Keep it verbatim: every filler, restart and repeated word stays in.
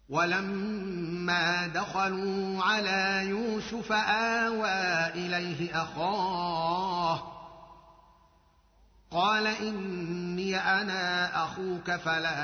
ولما دخلوا على يوسف آوى إليه أخاه قال إني أنا أخوك فلا